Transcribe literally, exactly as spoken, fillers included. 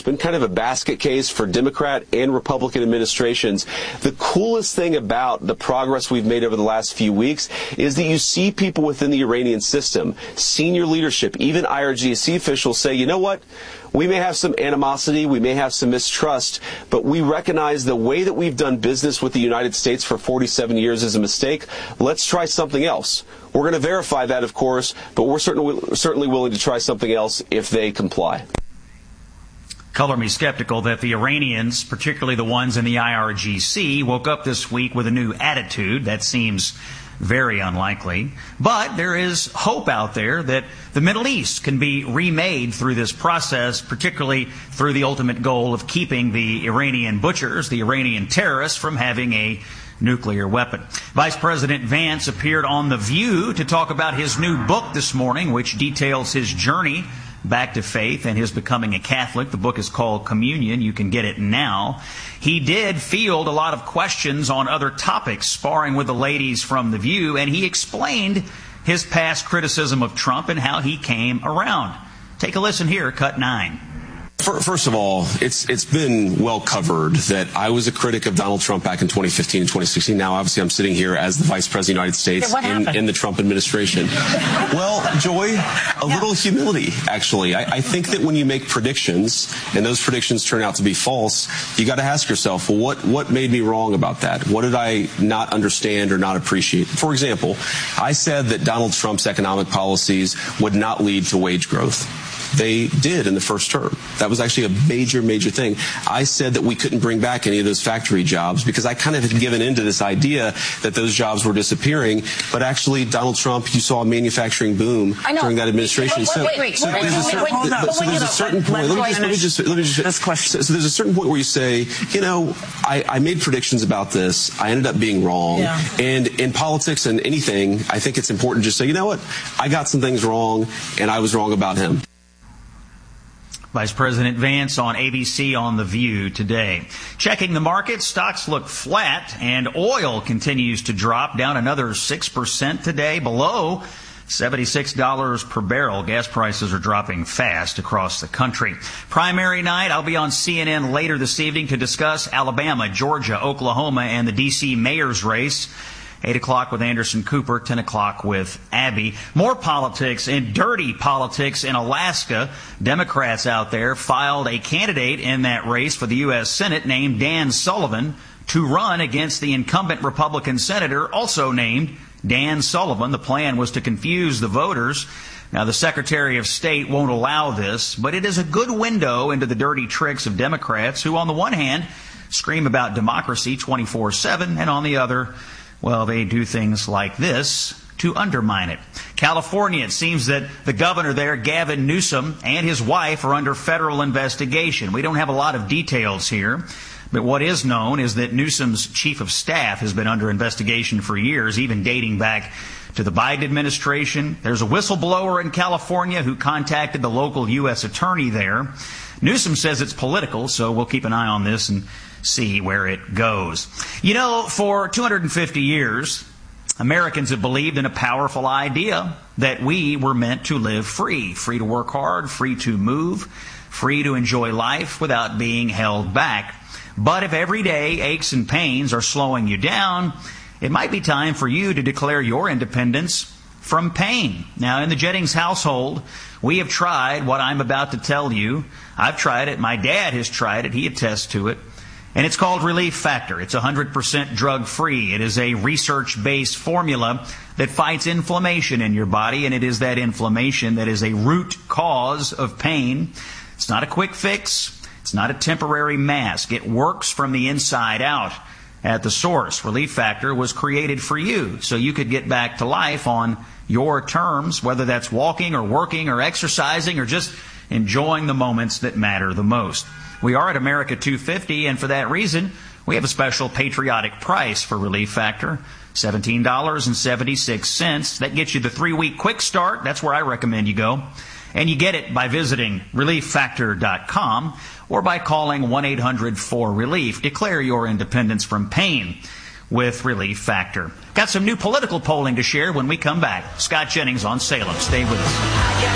been kind of a basket case for Democrat and Republican administrations. The coolest thing about the progress we've made over the last few weeks is that you see people within the Iranian system, senior leadership, even I R G C officials say, you know what? We may have some animosity, we may have some mistrust, but we recognize the way that we've done business with the United States for forty-seven years is a mistake. Let's try something else. We're going to verify that, of course, but we're certainly, certainly willing to try something else if they comply. Color me skeptical that the Iranians, particularly the ones in the I R G C, woke up this week with a new attitude. That seems very unlikely. But there is hope out there that the Middle East can be remade through this process, particularly through the ultimate goal of keeping the Iranian butchers, the Iranian terrorists, from having a nuclear weapon. Vice President Vance appeared on The View to talk about his new book this morning, which details his journey back to faith and his becoming a Catholic. The book is called Communion. You can get it now. He did field a lot of questions on other topics, sparring with the ladies from The View, and he explained his past criticism of Trump and how he came around. Take a listen here, cut nine. First of all, it's it's been well covered that I was a critic of Donald Trump back in twenty fifteen and twenty sixteen. Now, obviously, I'm sitting here as the Vice President of the United States in, in the Trump administration. Well, Joy, a yeah. little humility, actually. I, I think that when you make predictions and those predictions turn out to be false, you got to ask yourself, well, what, what made me wrong about that? What did I not understand or not appreciate? For example, I said that Donald Trump's economic policies would not lead to wage growth. They did in the first term. That was actually a major, major thing. I said that we couldn't bring back any of those factory jobs because I kind of had given into this idea that those jobs were disappearing. But actually, Donald Trump, you saw a manufacturing boom during that administration. Wait, wait, wait. So there's a certain, so there's a certain point. Let me just, let me just, let me just. This question. So, so there's a certain point where you say, you know, I, I made predictions about this. I ended up being wrong. Yeah. And in politics and anything, I think it's important to just say, you know what, I got some things wrong, and I was wrong about him. Vice President Vance on A B C on The View today. Checking the market, stocks look flat, and oil continues to drop, down another six percent today, below seventy-six dollars per barrel. Gas prices are dropping fast across the country. Primary night, I'll be on C N N later this evening to discuss Alabama, Georgia, Oklahoma, and the D C mayor's race. eight o'clock with Anderson Cooper, ten o'clock with Abby. More politics and dirty politics in Alaska. Democrats out there filed a candidate in that race for the U S Senate named Dan Sullivan to run against the incumbent Republican senator also named Dan Sullivan. The plan was to confuse the voters. Now, the Secretary of State won't allow this, but it is a good window into the dirty tricks of Democrats who, on the one hand, scream about democracy twenty-four seven, and on the other, well, they do things like this to undermine it. California, it seems that the governor there, Gavin Newsom, and his wife are under federal investigation. We don't have a lot of details here, but what is known is that Newsom's chief of staff has been under investigation for years, even dating back to the Biden administration. There's a whistleblower in California who contacted the local U S attorney there. Newsom says it's political, so we'll keep an eye on this and see where it goes. You know, for two hundred fifty years, Americans have believed in a powerful idea that we were meant to live free, free to work hard, free to move, free to enjoy life without being held back. But if everyday aches and pains are slowing you down, it might be time for you to declare your independence from pain. Now, in the Jennings household, we have tried what I'm about to tell you. I've tried it. My dad has tried it. He attests to it. And it's called Relief Factor. It's one hundred percent drug-free. It is a research-based formula that fights inflammation in your body, and it is that inflammation that is a root cause of pain. It's not a quick fix. It's not a temporary mask. It works from the inside out at the source. Relief Factor was created for you, so you could get back to life on your terms, whether that's walking or working or exercising or just enjoying the moments that matter the most. We are at America two fifty, and for that reason, we have a special patriotic price for Relief Factor, seventeen dollars and seventy-six cents. That gets you the three-week quick start. That's where I recommend you go. And you get it by visiting relief factor dot com or by calling one eight hundred four relief. Declare your independence from pain with Relief Factor. Got some new political polling to share when we come back. Scott Jennings on Salem. Stay with us.